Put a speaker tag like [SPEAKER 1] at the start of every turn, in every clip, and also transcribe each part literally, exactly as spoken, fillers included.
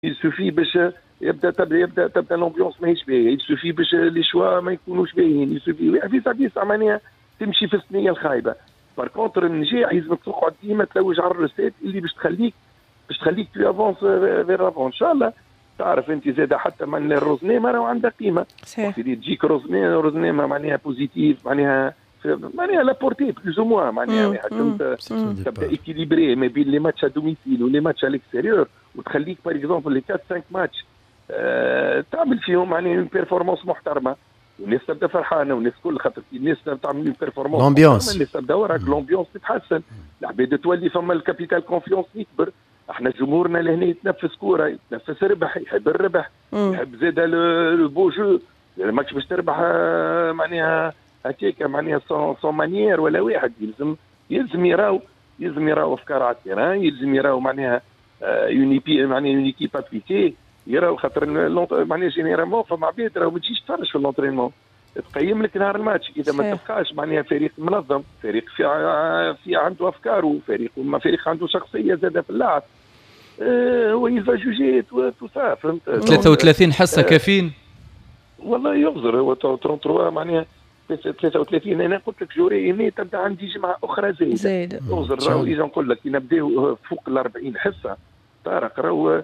[SPEAKER 1] يسوفي باش يبدا تبدا يبدا تبدا الامبيونس ماهيش باهيه، يسوفي باش لي شوا ما يكونوش باهيين، يسوفي في سابيس معناها تمشي في الثنيه الخايبه. بار كونتر النجاح يلزمك تقعد ديما تلوج على الرسالة اللي باش تخليك باش تخليك تو افونس فير افون ان شاء الله. تعرف انت زاده حتى من الروزنيمه راهو عندها قيمه،
[SPEAKER 2] صحيح
[SPEAKER 1] اللي تجيك روزنيمه روزنيمه معناها بوزيتيف، معناها معناها لابورتي بلوز او موان، معناها واحد تبدا اكيليبري ما بين لي ماتش ا دوميسيل ولي ماتش ا ليكستيريور، وتخليك باغ اكزومبل لي أربعة خمسة ماتش أه تعمل فيهم معناها اون بيرفورمانس محترمه، والناس تبدا فرحانه والناس كل خاطر الناس تعمل اون بيرفورمانس
[SPEAKER 3] لومبيونس
[SPEAKER 1] الناس تبدا وراك لومبيونس تتحسن، العباد تولي فما الكابيتال كونفيونس يكبر. احنا جمهورنا لهنا يتنفس كوره، يتنفس ربح، يحب الربح،
[SPEAKER 2] مم.
[SPEAKER 1] يحب زاد لو بو جو، ماكش باش تربح معناها هكاك معناها سون مانيير ولا واحد، يلزم يلزم يراو يلزم يراو افكار على التيران، يلزم يراو معناها يونيبي معناها يون ايكيب ابليكي، يراو خاطر معناها جينيرالمون فما عباد راهو ما تجيش تفرج في اللونترينمون، تقيم لك نهار الماتش اذا ما تبقاش معناها فريق منظم، فريق في في عنده افكاره، فريق ما فريق عنده شخصيه زاده في اللعب، أه هو يلفا جوجي تو سا فهمت.
[SPEAKER 4] ثلاثة وثلاثين حصه كافيين
[SPEAKER 1] والله يغزر هو ثلاثة وثلاثين معناها ثلاثة وثلاثين. انا قلت لك جوري اني تبدا عندي جمعه اخرى زايده
[SPEAKER 2] زايده
[SPEAKER 1] يغزر راهو يجي نقول لك نبداو فوق ال أربعين حصه طارق راهو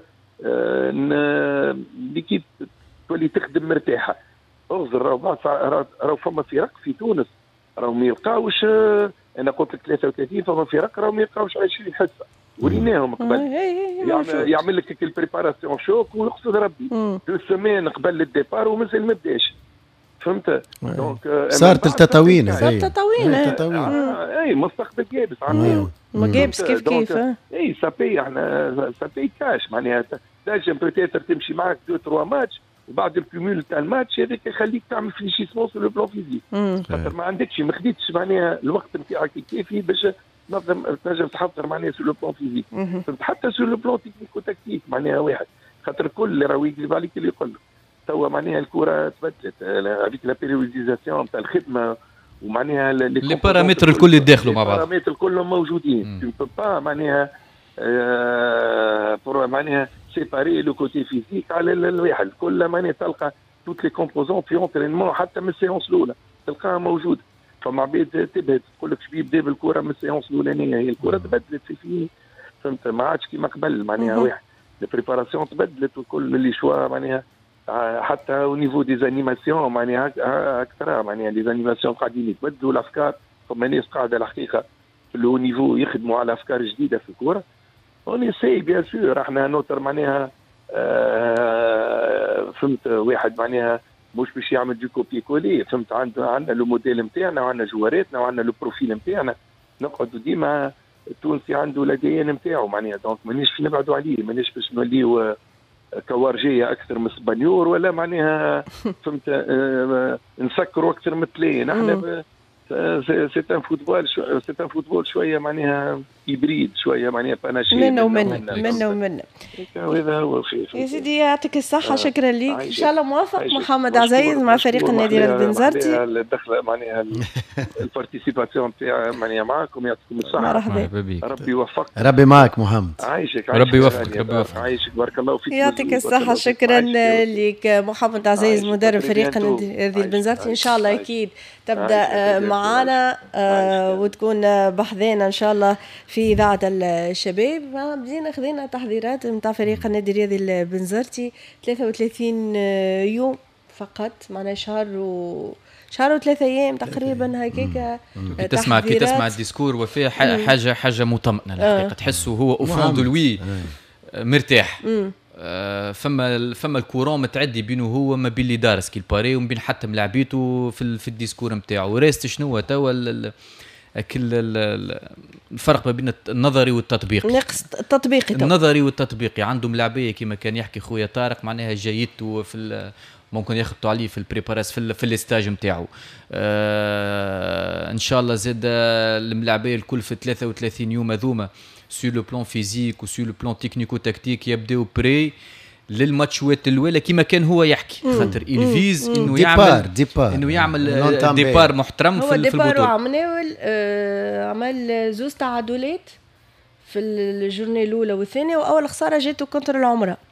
[SPEAKER 1] آه ليكيب تولي تخدم مرتاحه. اغزر راهو راهو فما فرق في تونس راهو ما يلقاوش، انا قلت لك ثلاثة وثلاثين فما فرق راهو ما يلقاوش عشرين حصه وريناهم قبل، يعمل, يعمل لك البريباراسيون شوك ويقصد ربي دو سيمين قبل الديبار ومازال ما بداش، فهمت؟
[SPEAKER 3] دونك صارت التطاوين
[SPEAKER 2] صارت التطاوين
[SPEAKER 1] اي مستقبل يابس عندنا
[SPEAKER 2] ما جابس كيف كيف
[SPEAKER 1] اي سابي احنا سابي كاش معناها تنجم بوتيتر تمشي معك دو تروا ماتش وبعد الكوميول تاع الماتش هذاك يخليك تعمل فليشيسمون سو لو بلون فيزيك، خاطر ما عندكش ما خديتش معناها الوقت نتاعك الكافي باش تنظم تنجم تحضر معناها سو لو بلون فيزيك، حتى سو لو بلون تكنيكو تكتيك معناها واحد، خاطر كل اللي راهو يقلب عليك اللي يقول لك توا معناها الكره تبدلت افيك لا بيريوديزاسيون تاع الخدمه ومعناها
[SPEAKER 4] لي بارامتر الكل يدخلوا مع بعض،
[SPEAKER 1] البارامتر كلهم موجودين، تو بو با معناها بور معناها سيباري لو كوتي فيزيك على الواحد، كل معناها تلقى توت لي كومبوزون في اونترينمون حتى من السيونس الاولى تلقاها موجوده. فما عباد تبهت تقول لك شبيه يبدا بالكره من السيونس الاولانيه، هي الكره تبدلت في فيه فهمت، ما عادش كيما قبل معناها واحد البريباراسيون تبدلت وكل اللي شوا معناها حتى او نيفو دي زانيماسيون معناها اكثر معناها لي زانيماسيون قاعدين يتبدلوا الافكار، فما ناس قاعده الحقيقه في اللو نيفو يخدموا على افكار جديده في الكره. اوني سي بيان سور احنا نوتر معناها آه فهمت واحد معناها مش باش يعمل دي كوبي كولي، فهمت عندنا عندنا لو موديل نتاعنا وعندنا جواراتنا وعندنا لو بروفيل نتاعنا، نقعدوا ديما التونسي عنده الادي ان نتاعو معناها، دونك مانيش نبعدوا عليه، مانيش باش نوليو كوارجيه اكثر من اسبانيور ولا معناها فهمت آه نسكروا اكثر من التلاين. احنا سي ان فوتبول سي ان فوتبول شويه معناها هيبريد شويه معناها باناشي
[SPEAKER 2] منا ومنا منا ومنا
[SPEAKER 1] هذا هو خير
[SPEAKER 2] يا سيدي يعطيك الصحه. شكرا لك ان شاء الله موفق محمد عزيز مع فريق النادي البنزرتي.
[SPEAKER 1] الدخله معناها البارتيسيباسيون تاع معناها معكم، يعطيكم الصحه
[SPEAKER 2] مرحبا
[SPEAKER 1] ربي يوفقك.
[SPEAKER 3] ربي معك محمد،
[SPEAKER 1] عايشك
[SPEAKER 4] ربي يوفقك ربي يوفقك
[SPEAKER 1] عايشك بارك الله فيك
[SPEAKER 2] يعطيك الصحه. شكرا لك محمد عزيز مدرب فريق النادي البنزرتي، ان شاء الله اكيد تبدا معنا وتكون بحذانا ان شاء الله في اذاعه الشباب. بدينا خذينا تحضيرات نتاع فريق النادي الرياضي البنزرتي ثلاثة وثلاثين يوم فقط، معنا شهر و شهر وثلاثة ايام تقريبا هكاك.
[SPEAKER 4] كي تسمع كي تسمع الديسكور وفيه حاجه حاجه مطمئنه الحقيقه، تحسه هو اوفون دو لوي مرتاح. آه فما فما الكورون متعدي بينه هو ما بين اللي دارس كي الباري وما بين حتى ملاعبيته في في الديسكور نتاعو. ريست شنو توا كل الفرق ما بين النظري والتطبيقي،
[SPEAKER 2] نقص التطبيقي
[SPEAKER 4] النظري والتطبيقي. عنده ملاعبيه كما كان يحكي خويا طارق معناها جايته في ممكن ياخذوا عليه في البريباراس في في الاستاج نتاعو. آه ان شاء الله زاد الملاعبيه الكل في ثلاثة وثلاثين يوم هذوما سور لو بلان فيزيك وسور لو بلان تكنيكو تكتيك يبداو بري للماتشوات الاولى كما كان هو يحكي، خاطر الفيز انه يعمل ديبار انه يعمل ديبار محترم في البطوله.
[SPEAKER 2] عمل آه عمل زوز تعادلات في الجورني الاولى والثانيه، واول خساره جاته كونتر العمره